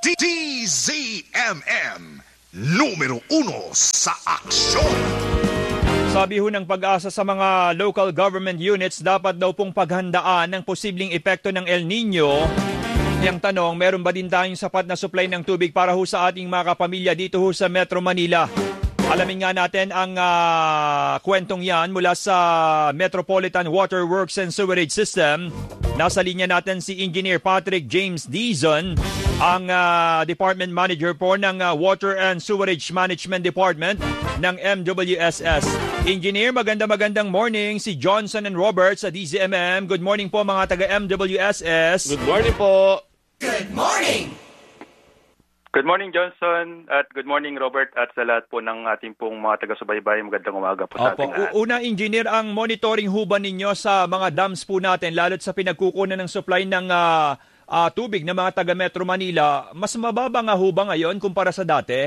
DZMM numero 1 sa aksyon. Sabi ho ng Pag-asa sa mga local government units, dapat daw pong paghandaan ng posibleng epekto ng El Nino. Yung tanong, meron ba din tayong sapat na supply ng tubig para ho sa ating mga kapamilya dito ho sa Metro Manila? Alamin nga natin ang kwentong yan mula sa Metropolitan Water Works and Sewerage System. Nasa linya natin si Engineer Patrick James Dizon, ang Department Manager po ng Water and Sewerage Management Department ng MWSS. Engineer, magandang morning. Si Johnson and Robert sa DZMM. Good morning po mga taga-MWSS. Good morning po. Good morning! Good morning, Johnson, at good morning, Robert, at sa lahat po ng ating pong mga taga-subaybay. Magandang umaga po sa ating lahat. Una, Engineer, ang monitoring huban ninyo sa mga dams po natin, lalo't sa pinagkukunan ng supply ng tubig ng mga taga-Metro Manila, mas mababa nga huba ngayon kumpara sa dati?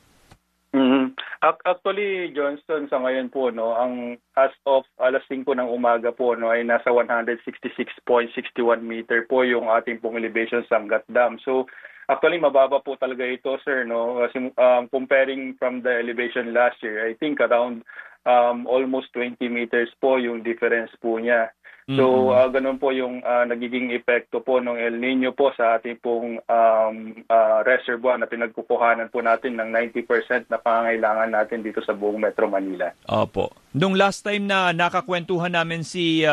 Actually, Johnson, sa ngayon po, no, ang as of alas 5 ng umaga po, no, ay nasa 166.61 meter po yung ating pong elevation sa Angat Dam. So, actually, mababa po talaga ito, sir, no? Kasi comparing from the elevation last year, I think around almost 20 meters po yung difference po niya. So, ganun po yung nagiging epekto po ng El Nino po sa ating pong reservoir na pinagkukuhanan po natin ng 90% na pangangailangan natin dito sa buong Metro Manila. Opo. Nung last time na nakakwentuhan namin si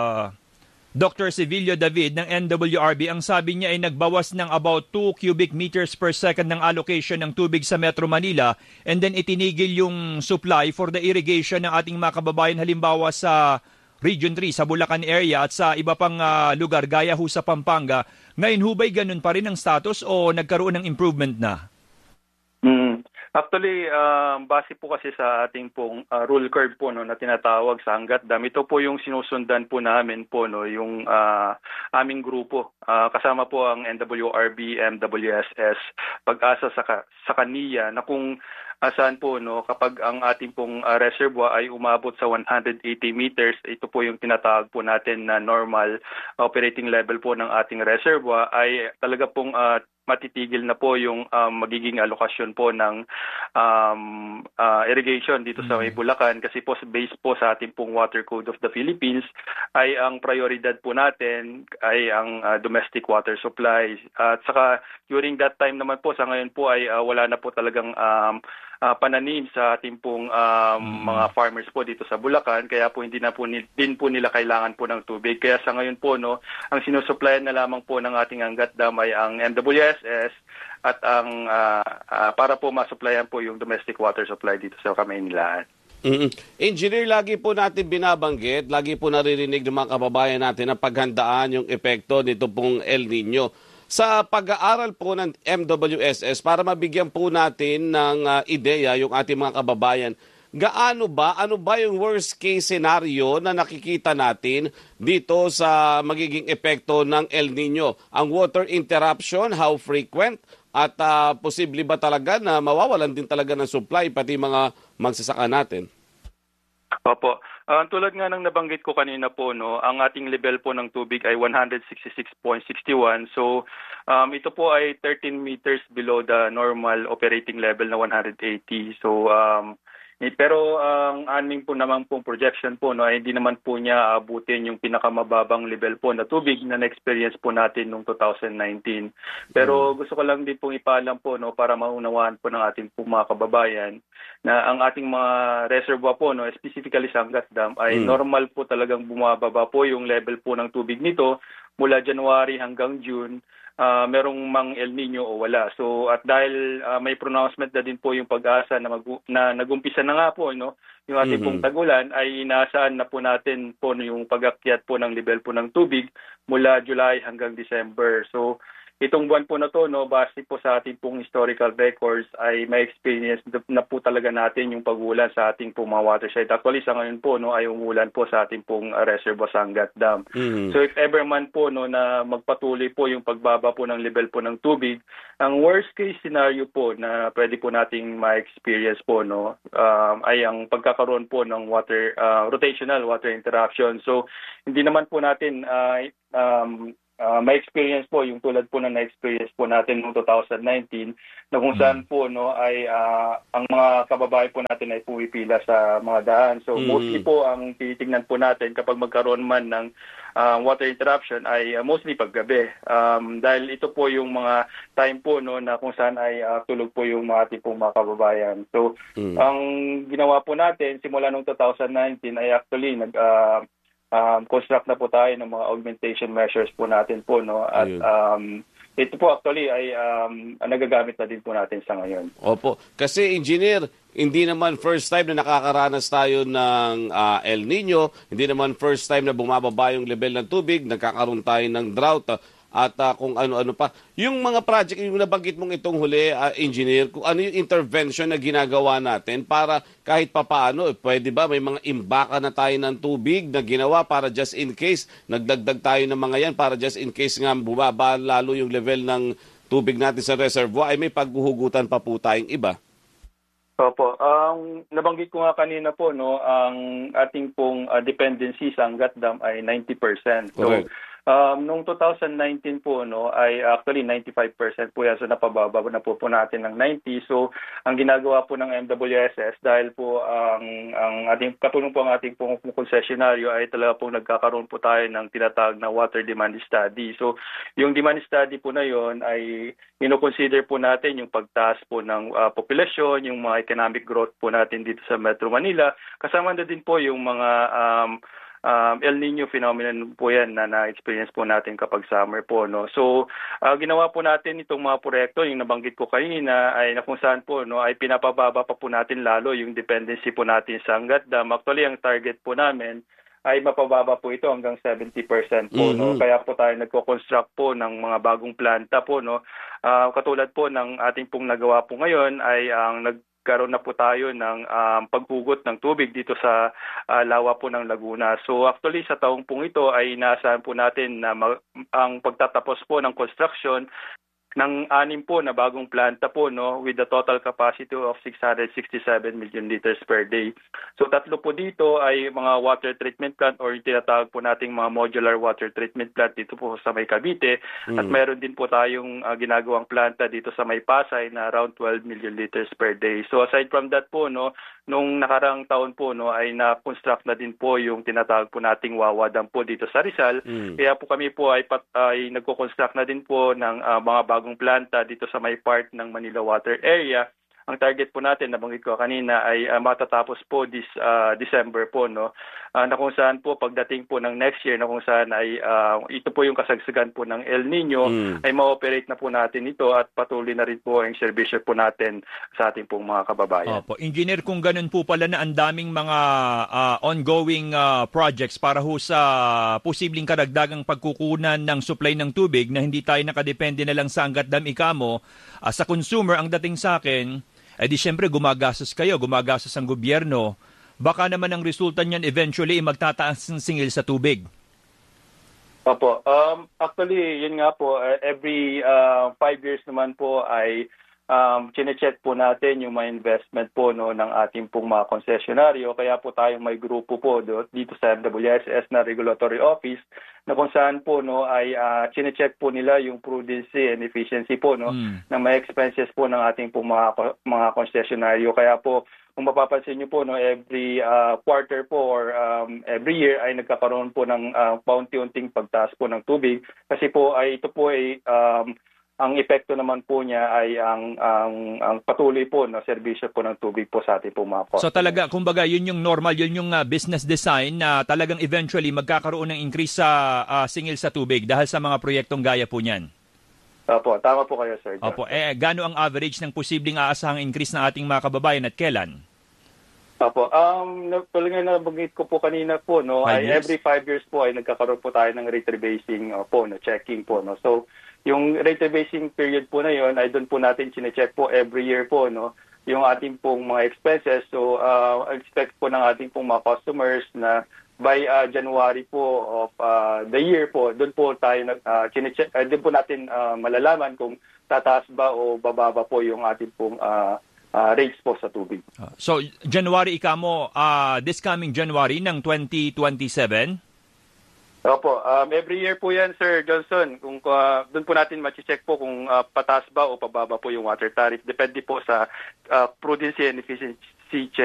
Dr. Sevillo David ng NWRB, ang sabi niya ay nagbawas ng about 2 cubic meters per second ng allocation ng tubig sa Metro Manila, and then itinigil yung supply for the irrigation ng ating mga kababayan, halimbawa sa Region 3, sa Bulacan area at sa iba pang lugar gaya ho sa Pampanga. Ngayon hubay ganun pa rin ang status o nagkaroon ng improvement na? Actually, base po kasi sa ating pong rule curve po, no, na tinatawag sa Angat Dam, ito po yung sinusundan po namin po, no, yung aming grupo. Kasama po ang NWRB, MWSS, Pag-asa sa Kaniya, na kung saan po, no, kapag ang ating pong reservoir ay umabot sa 180 meters, ito po yung tinatawag po natin na normal operating level po ng ating reservoir, ay talaga pong matitigil na po yung magiging alokasyon po ng irrigation dito sa may Bulacan, kasi po based po sa ating pong Water Code of the Philippines ay ang prioridad po natin ay ang domestic water supply. At saka during that time naman po, sa ngayon po ay wala na po talagang pananim sa ating pong mga farmers po dito sa Bulacan, kaya po hindi na po din po nila kailangan po ng tubig. Kaya sa ngayon po, no, ang sinusuplayan na lamang po ng ating Angat Dam ay ang MWSS at ang para po masuplayan po yung domestic water supply dito sa Kamaynilaan. Engineer, lagi po natin binabanggit, lagi po naririnig ng mga kababayan natin na paghandaan yung epekto nito pong El Nino. Sa pag-aaral po ng MWSS, para mabigyan po natin ng ideya yung ating mga kababayan, ano ba yung worst case scenario na nakikita natin dito sa magiging epekto ng El Nino? Ang water interruption, how frequent? At posible ba talaga na mawawalan din talaga ng supply pati mga magsasaka natin? Opo. Tulad nga ng nabanggit ko kanina po, no, ang ating level po ng tubig ay 166.61. So, ito po ay 13 meters below the normal operating level na 180. So, pero ang aming po naman pong projection po, no, ay hindi naman po niya abutin yung pinakamababang level po na tubig na na-experience po natin noong 2019. Pero gusto ko lang din pong ipaalam po, no, para maunawaan po ng ating po mga kababayan na ang ating mga reservoir po, no, specifically sa Angat Dam, ay normal po talagang bumababa po yung level po ng tubig nito mula January hanggang June. Merong mang El Nino o wala. So at dahil may pronouncement na din po yung Pag-asa na nagumpisa na nga po, no, yung ating pong tagulan, ay inaasahan na po natin po yung pag-akyat po ng level po ng tubig mula July hanggang December. So itong buwan po na to, no, base po sa ating pong historical records, ay may experience na po talaga natin yung pagulan sa ating pong mga watershed. Actually, sa ngayon po, no, ay umulan po sa ating pong reservoir sa Angat Dam. So if ever man po, no, na magpatuloy po yung pagbaba po ng level po ng tubig, ang worst case scenario po na pwede po nating ma-experience po, no, ay ang pagkakaroon po ng rotational water interruption. So hindi naman po natin may experience po yung tulad po na na-experience po natin noong 2019 na kung saan po ay ang mga kababayan po natin ay pumipila sa mga daan. So mostly po ang titingnan po natin kapag magkaroon man ng water interruption ay mostly paggabi. Dahil ito po yung mga time po na kung saan ay tulog po yung mga ating pong mga kababayan. So ang ginawa po natin simula noong 2019 ay actually construct na po tayo ng mga augmentation measures po natin po at ito po actually ay nagagamit na din po natin sa ngayon. Opo, kasi engineer, hindi naman first time na nakakaranas tayo ng El Nino, hindi naman first time na bumababa yung level ng tubig, nagkakaroon tayo ng drought at kung ano-ano pa. Yung mga project, yung nabanggit mong itong huli, engineer, kung ano yung intervention na ginagawa natin para kahit papaano, pwede ba may mga imbaka na tayo ng tubig na ginawa para just in case, nagdagdag tayo ng mga yan para just in case nga bumaba lalo yung level ng tubig natin sa reservoir, ay may paghuhugutan pa po tayong iba. Opo. Nabanggit ko nga kanina po, ang ating pong dependency sa Angat Dam ay 90%. So, correct. Noong 2019 po ay actually 95% po yan, so napababa na po natin ng 90. So ang ginagawa po ng MWSS dahil po ang ating katulong po ang ating pong konsesyonaryo ay talaga po nagkakaroon po tayo ng tinatawag na water demand study. So yung demand study po na yon ay ino-consider po natin yung pagtaas po ng populasyon, yung mga economic growth po natin dito sa Metro Manila. Kasama na din po yung mga El Nino phenomenon po yan na na-experience po natin kapag summer po. So, ginawa po natin itong mga proyekto, yung nabanggit ko kanina, ay na kung saan po ay pinapababa pa po natin lalo yung dependency po natin sa Angat Dam. Actually, ang target po namin ay mapababa po ito hanggang 70% po. Kaya po tayo nagko-construct po ng mga bagong planta po. Katulad po ng ating pong nagawa po ngayon ay ang nagkaroon na po tayo ng paghugot ng tubig dito sa lawa po ng Laguna. So actually sa taong pong ito ay inaasahan po natin na ang pagtatapos po ng construction ng 6 po na bagong planta po with the total capacity of 667 million liters per day. So 3 po dito ay mga water treatment plant or tinatawag po nating mga modular water treatment plant dito po sa may Cavite. At meron din po tayong ginagawang planta dito sa may Pasay na around 12 million liters per day. So aside from that po nung nakarang taon po ay na-construct na din po yung tinatawag po nating Wawa Dam po dito sa Rizal. Kaya po kami po ay nagko-construct na din po ng mga bagong planta dito sa may part ng Manila Water Area. Ang target po natin, nabanggit ko kanina, ay matatapos po this December po, na kung saan po pagdating po ng next year, na kung saan ay ito po yung kasagsagan po ng El Nino, ay ma-operate na po natin ito at patuloy na rin po ang serbisyo po natin sa ating pong mga kababayan. Opo. Engineer, kung ganun po pala na ang daming mga ongoing projects para ho sa posibleng karagdagang pagkukunan ng supply ng tubig na hindi tayo nakadepende na lang sa Angat Dam ikamo, sa consumer, ang dating sa akin, di syempre gumagastos kayo, gumagastos ang gobyerno. Baka naman ang resulta niyan eventually magtataas ng singil sa tubig. Opo. Actually, yun nga po, every 5 years naman po ay chine-check po natin yung mga investment po ng ating pong mga konsesyonaryo. Kaya po tayong may grupo po dito sa MWSS na Regulatory Office na kung saan po ay chine-check po nila yung prudency and efficiency po ng may expenses po ng ating pong mga konsesyonaryo. Kaya po kung mapapansin niyo po every quarter po or every year ay nagkakaroon po ng paunti-unting pagtaas po ng tubig kasi po ay ito po ay ang epekto naman po niya ay ang patuloy po na serbisyo po ng tubig po sa ating po mga customers. So talaga, kumbaga, yun yung normal, yun yung business design na talagang eventually magkakaroon ng increase sa singil sa tubig dahil sa mga proyektong gaya po niyan. Opo, tama po kayo, Sir John. Opo, gaano ang average ng posibleng aasahang increase ng ating mga kababayan at kailan? Opo, tulad nga nabanggit ko po kanina po, ay every 5 years po ay nagkakaroon po tayo ng rate rebasing po, checking po. So, yung rate rebasing period po na yon ay doon po natin chine-check po every year po, yung ating pong mga expenses. So, expect po ng ating pong mga customers na by January po of the year po, doon po tayo chine-check, doon po natin malalaman kung tataas ba o bababa po yung ating pong rates po sa tubig. So, January ikamo, this coming January ng 2027? Opo, every year po yan, Sir Johnson. Kung doon po natin ma-check po kung pataas ba o pababa po yung water tariff. Depende po sa prudency and efficiency check